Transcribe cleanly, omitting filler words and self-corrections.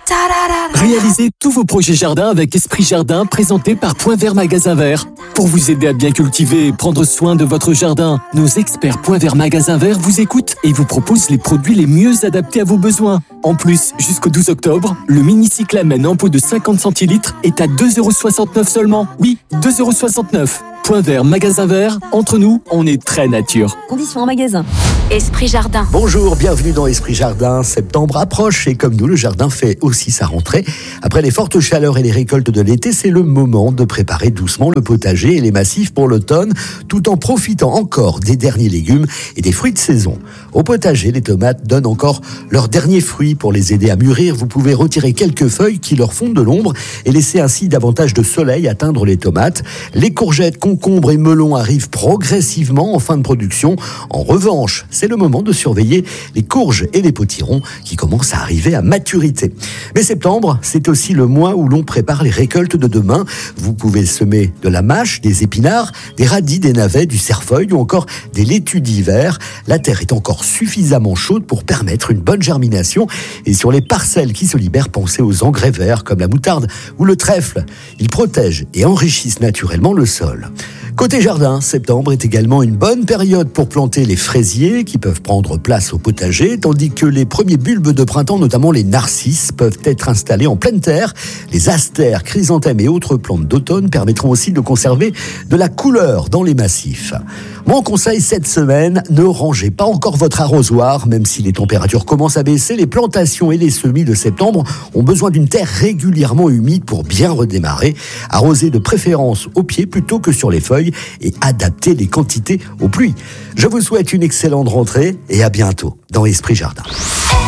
Réalisez tous vos projets jardin avec Esprit Jardin, présenté par Point Vert Magasin Vert. Pour vous aider à bien cultiver et prendre soin de votre jardin, nos experts Point Vert Magasin Vert vous écoutent et vous proposent les produits les mieux adaptés à vos besoins. En plus, jusqu'au 12 octobre, le mini-cyclamen en pot de 50 centilitres est à 2,69€ seulement. Oui, 2,69€. Point Vert Magasin Vert, entre nous, on est très nature. Conditions en magasin. Esprit Jardin. Bonjour, bienvenue dans Esprit Jardin. Septembre approche et comme nous, le jardin fait aussi sa rentrée. Après les fortes chaleurs et les récoltes de l'été, c'est le moment de préparer doucement le potager et les massifs pour l'automne, tout en profitant encore des derniers légumes et des fruits de saison. Au potager, les tomates donnent encore leurs derniers fruits. Pour les aider à mûrir, vous pouvez retirer quelques feuilles qui leur font de l'ombre et laisser ainsi davantage de soleil atteindre les tomates. Les courgettes, concombres et melons arrivent progressivement en fin de production. En revanche, c'est le moment de surveiller les courges et les potirons qui commencent à arriver à maturité. Mais septembre, c'est aussi le mois où l'on prépare les récoltes de demain. Vous pouvez semer de la mâche, des épinards, des radis, des navets, du cerfeuil ou encore des laitues d'hiver. La terre est encore suffisamment chaude pour permettre une bonne germination. Et sur les parcelles qui se libèrent, pensez aux engrais verts comme la moutarde ou le trèfle. Ils protègent et enrichissent naturellement le sol. Côté jardin, septembre est également une bonne période pour planter les fraisiers qui peuvent prendre place au potager, tandis que les premiers bulbes de printemps, notamment les narcisses, peuvent être installés en pleine terre. Les astères, chrysanthèmes et autres plantes d'automne permettront aussi de conserver de la couleur dans les massifs. Mon conseil cette semaine, ne rangez pas encore votre arrosoir, même si les températures commencent à baisser. Les plantations et les semis de septembre ont besoin d'une terre régulièrement humide pour bien redémarrer. Arrosez de préférence au pied plutôt que sur les feuilles et adaptez les quantités aux pluies. Je vous souhaite une excellente rentrée et à bientôt dans Esprit Jardin.